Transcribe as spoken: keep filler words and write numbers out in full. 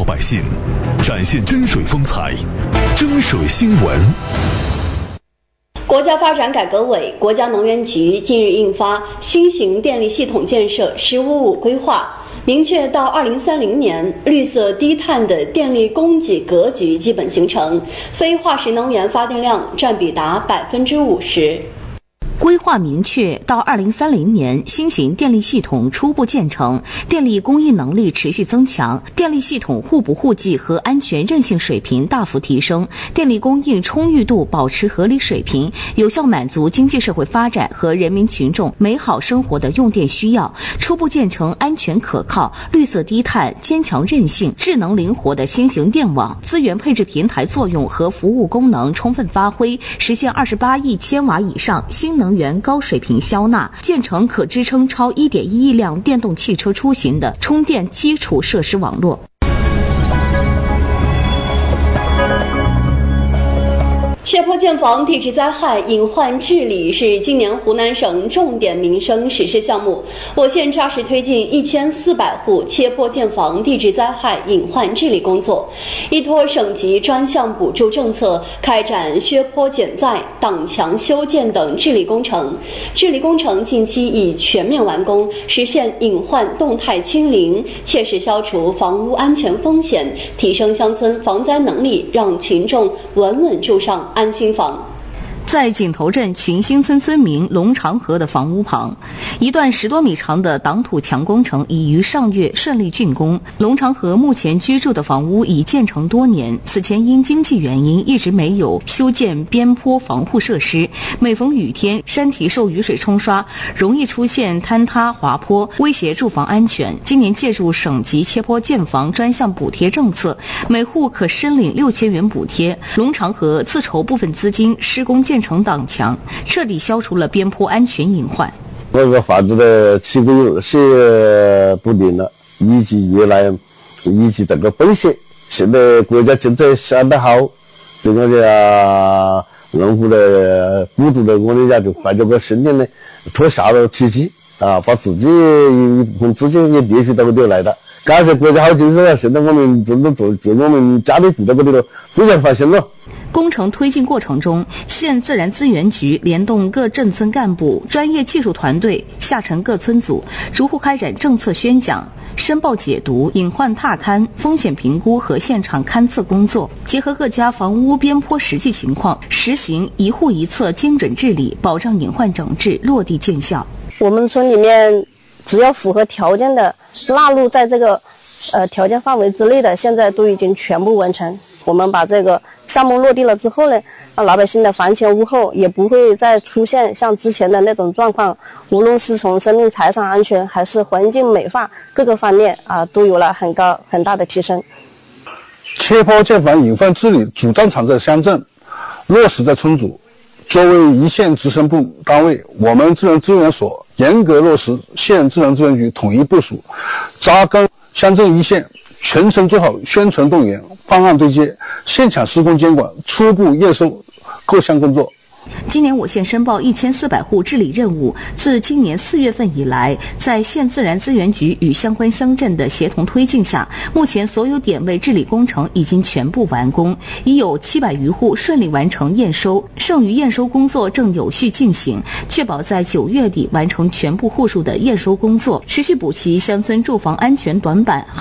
百姓，展现真水风采。真水新闻。 国家发展改革委、国家能源局近日印发《新型电力系统建设“十五五”规划》，明确到二零三零年，绿色低碳的电力供给格局基本形成，非化石能源发电量占比达百分之五十。 规划明确，到二零三零年，新型电力系统初步建成，电力供应能力持续增强，电力系统互补互济和安全韧性水平大幅提升，电力供应充裕度保持合理水平，有效满足经济社会发展和人民群众美好生活的用电需要。初步建成安全可靠、绿色低碳、坚强韧性、智能灵活的新型电网，资源配置平台作用和服务功能充分发挥，实现二十八亿千瓦以上新能源高水平消纳，建成可支撑超 一点一亿辆电动汽车出行的充电基础设施网络。 切坡建房地质灾害隐患治理是今年湖南省重点民生实施项目。我县扎实推进一千四百户切坡建房地质灾害隐患治理工作，依托省级专项补助政策，开展削坡减灾、挡墙修建等治理工程。治理工程近期已全面完工，实现隐患动态清零，切实消除房屋安全风险，提升乡村防灾能力，让群众稳稳住上安心房。 在井头镇群兴村村民龙长河的房屋旁，一段十多米长的挡土墙工程已于上月顺利竣工。龙长河目前居住的房屋已建成多年，此前因经济原因一直没有修建边坡防护设施，每逢雨天，山体受雨水冲刷，容易出现坍塌滑坡，威胁住房安全。今年借助省级切坡建房专项补贴政策，每户可申领六千元补贴。龙长河自筹部分资金施工建成挡墙，彻底消除了边坡安全隐患。 那个房子的起工是不定了，以及越来以及这个风险，现在国家政策相当好，对我家农户的补助的，我们家就把这个申请呢脱下了体系啊，把自己一部分资金也列入到这里来了。感谢国家好政策，现在我们真的做做我们家里住在这里头，非常放心了。 工程推进过程中，县自然资源局联动各镇村干部、专业技术团队下沉各村组，逐户开展政策宣讲、申报解读、隐患踏勘、风险评估和现场勘测工作，结合各家房屋边坡实际情况，实行一户一测精准治理，保障隐患整治落地见效。 我们村里面只要符合条件的，纳入在这个呃条件范围之内的，现在都已经全部完成。我们把这个项目落地了之后呢，让老百姓的房前屋后也不会再出现像之前的那种状况，无论是从生命财产安全还是环境美化各个方面啊，都有了很高很大的提升。 切坡建房隐患治理主战场在乡镇，落实在村组。作为一线直升部单位，我们自然资源所严格落实县自然资源局统一部署，扎根乡镇一线，全程做好宣传动员、方案对接、现场施工监管、初步验收各项工作。 今年我县申报一千四百户治理任务，自今年四月份以来，在县自然资源局与相关乡镇的协同推进下，目前所有点位治理工程已经全部完工，已有七百余户顺利完成验收，剩余验收工作正有序进行，确保在九月底完成全部户数的验收工作，持续补齐乡村住房安全短板。